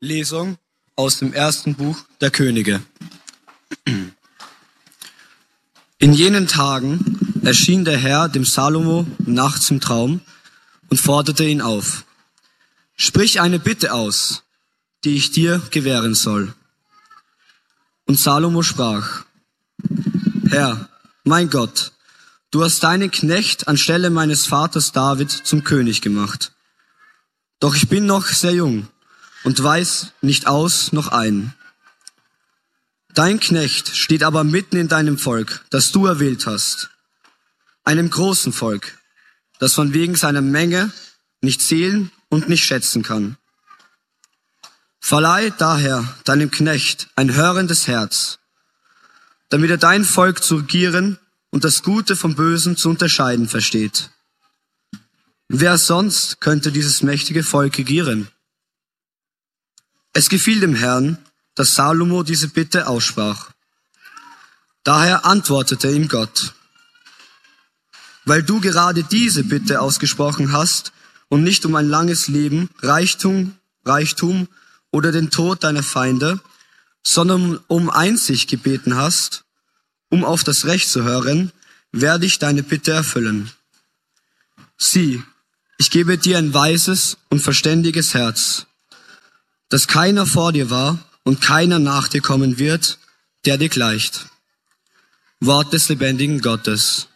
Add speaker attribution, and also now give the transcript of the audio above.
Speaker 1: Lesung aus dem ersten Buch der Könige. In jenen Tagen erschien der Herr dem Salomo nachts im Traum und forderte ihn auf: Sprich eine Bitte aus, die ich dir gewähren soll. Und Salomo sprach: Herr, mein Gott, du hast deinen Knecht anstelle meines Vaters David zum König gemacht. Doch ich bin noch sehr jung und weiß nicht aus noch ein. Dein Knecht steht aber mitten in deinem Volk, das du erwählt hast, einem großen Volk, das man wegen seiner Menge nicht zählen und nicht schätzen kann. Verleih daher deinem Knecht ein hörendes Herz, damit er dein Volk zu regieren und das Gute vom Bösen zu unterscheiden versteht. Wer sonst könnte dieses mächtige Volk regieren? Es gefiel dem Herrn, dass Salomo diese Bitte aussprach. Daher antwortete ihm Gott: Weil du gerade diese Bitte ausgesprochen hast und nicht um ein langes Leben, Reichtum oder den Tod deiner Feinde, sondern um Einsicht gebeten hast, um auf das Recht zu hören, werde ich deine Bitte erfüllen. Sieh, ich gebe dir ein weises und verständiges Herz, dass keiner vor dir war und keiner nach dir kommen wird, der dir gleicht. Wort des lebendigen Gottes.